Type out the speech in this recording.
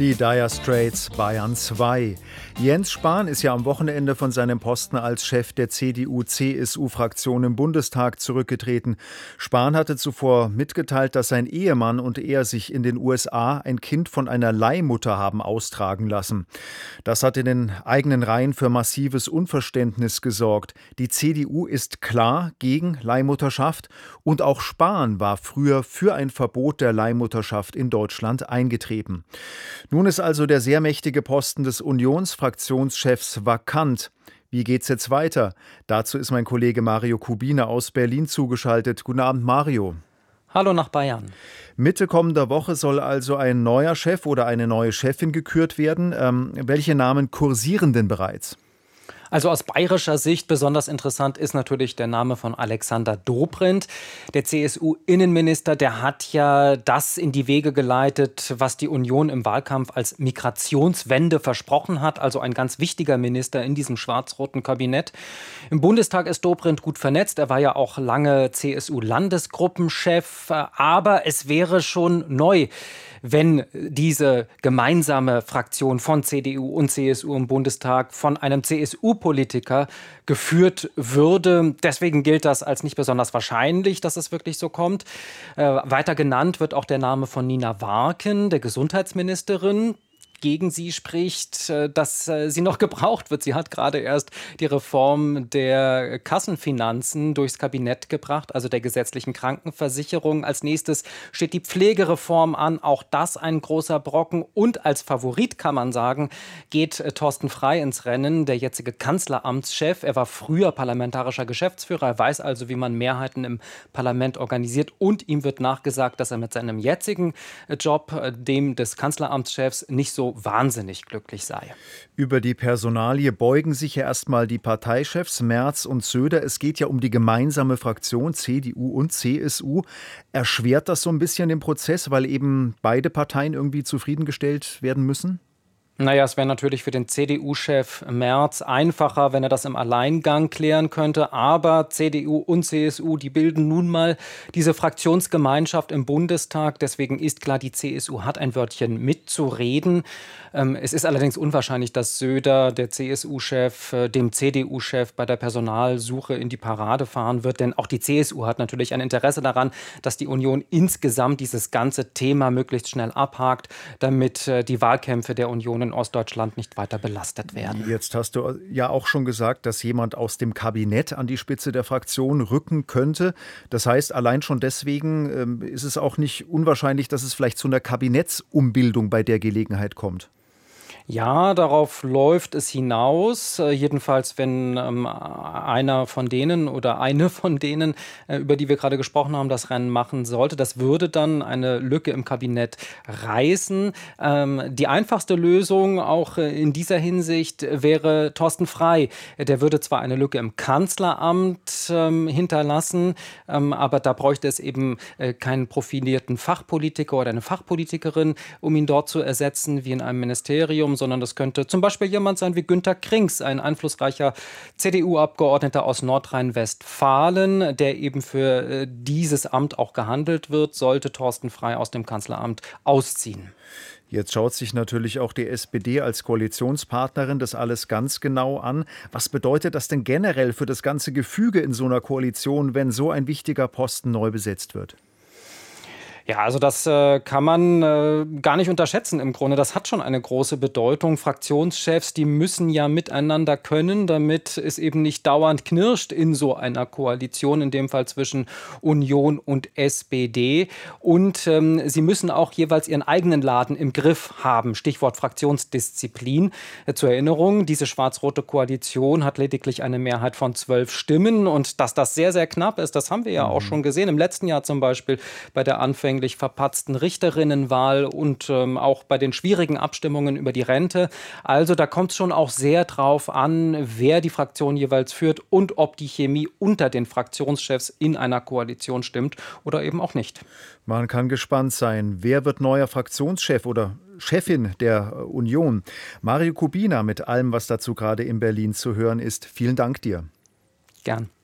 Die Dire Straits, Bayern 2. Jens Spahn ist ja am Wochenende von seinem Posten als Chef der CDU-CSU-Fraktion im Bundestag zurückgetreten. Spahn hatte zuvor mitgeteilt, dass sein Ehemann und er sich in den USA ein Kind von einer Leihmutter haben austragen lassen. Das hat in den eigenen Reihen für massives Unverständnis gesorgt. Die CDU ist klar gegen Leihmutterschaft und auch Spahn war früher für ein Verbot der Leihmutterschaft in Deutschland eingetreten. Nun ist also der sehr mächtige Posten des Unionsfraktionschefs vakant. Wie geht's jetzt weiter? Dazu ist mein Kollege Mario Kubina aus Berlin zugeschaltet. Guten Abend, Mario. Hallo nach Bayern. Mitte kommender Woche soll also ein neuer Chef oder eine neue Chefin gekürt werden. Welche Namen kursieren denn bereits? Also aus bayerischer Sicht besonders interessant ist natürlich der Name von Alexander Dobrindt. Der CSU-Innenminister, der hat ja das in die Wege geleitet, was die Union im Wahlkampf als Migrationswende versprochen hat. Also ein ganz wichtiger Minister in diesem schwarz-roten Kabinett. Im Bundestag ist Dobrindt gut vernetzt. Er war ja auch lange CSU-Landesgruppenchef. Aber es wäre schon neu, wenn diese gemeinsame Fraktion von CDU und CSU im Bundestag von einem CSU-Politiker geführt würde. Deswegen gilt das als nicht besonders wahrscheinlich, dass es wirklich so kommt. Weiter genannt wird auch der Name von Nina Warken, der Gesundheitsministerin. Gegen sie spricht, dass sie noch gebraucht wird. Sie hat gerade erst die Reform der Kassenfinanzen durchs Kabinett gebracht, also der gesetzlichen Krankenversicherung. Als nächstes steht die Pflegereform an, auch das ein großer Brocken. Und als Favorit kann man sagen, geht Thorsten Frey ins Rennen, der jetzige Kanzleramtschef. Er war früher parlamentarischer Geschäftsführer, er weiß also, wie man Mehrheiten im Parlament organisiert. Und ihm wird nachgesagt, dass er mit seinem jetzigen Job, dem des Kanzleramtschefs, nicht so wahnsinnig glücklich sei. Über die Personalie beugen sich ja erstmal die Parteichefs Merz und Söder. Es geht ja um die gemeinsame Fraktion CDU und CSU. Erschwert das so ein bisschen den Prozess, weil eben beide Parteien irgendwie zufriedengestellt werden müssen? Naja, es wäre natürlich für den CDU-Chef Merz einfacher, wenn er das im Alleingang klären könnte. Aber CDU und CSU, die bilden nun mal diese Fraktionsgemeinschaft im Bundestag. Deswegen ist klar, die CSU hat ein Wörtchen mitzureden. Es ist allerdings unwahrscheinlich, dass Söder, der CSU-Chef, dem CDU-Chef bei der Personalsuche in die Parade fahren wird. Denn auch die CSU hat natürlich ein Interesse daran, dass die Union insgesamt dieses ganze Thema möglichst schnell abhakt, damit die Wahlkämpfe der Union in Ostdeutschland nicht weiter belastet werden. Jetzt hast du ja auch schon gesagt, dass jemand aus dem Kabinett an die Spitze der Fraktion rücken könnte. Das heißt, allein schon deswegen ist es auch nicht unwahrscheinlich, dass es vielleicht zu einer Kabinettsumbildung bei der Gelegenheit kommt. Ja, darauf läuft es hinaus. Jedenfalls, wenn einer von denen oder eine von denen, über die wir gerade gesprochen haben, das Rennen machen sollte. Das würde dann eine Lücke im Kabinett reißen. Die einfachste Lösung auch in dieser Hinsicht wäre Thorsten Frey. Der würde zwar eine Lücke im Kanzleramt hinterlassen, aber da bräuchte es eben keinen profilierten Fachpolitiker oder eine Fachpolitikerin, um ihn dort zu ersetzen, wie in einem Ministerium, sondern das könnte zum Beispiel jemand sein wie Günter Krings, ein einflussreicher CDU-Abgeordneter aus Nordrhein-Westfalen, der eben für dieses Amt auch gehandelt wird, sollte Thorsten Frey aus dem Kanzleramt ausziehen. Jetzt schaut sich natürlich auch die SPD als Koalitionspartnerin das alles ganz genau an. Was bedeutet das denn generell für das ganze Gefüge in so einer Koalition, wenn so ein wichtiger Posten neu besetzt wird? Ja, also das kann man gar nicht unterschätzen im Grunde. Das hat schon eine große Bedeutung. Fraktionschefs, die müssen ja miteinander können, damit es eben nicht dauernd knirscht in so einer Koalition, in dem Fall zwischen Union und SPD. Und sie müssen auch jeweils ihren eigenen Laden im Griff haben. Stichwort Fraktionsdisziplin. Zur Erinnerung, diese schwarz-rote Koalition hat lediglich eine Mehrheit von 12 Stimmen. Und dass das sehr, sehr knapp ist, das haben wir ja auch schon gesehen. Im letzten Jahr zum Beispiel bei der anfänglich verpatzten Richterinnenwahl und auch bei den schwierigen Abstimmungen über die Rente. Also da kommt es schon auch sehr drauf an, wer die Fraktion jeweils führt und ob die Chemie unter den Fraktionschefs in einer Koalition stimmt oder eben auch nicht. Man kann gespannt sein. Wer wird neuer Fraktionschef oder Chefin der Union? Mario Kubina mit allem, was dazu gerade in Berlin zu hören ist. Vielen Dank dir. Gern.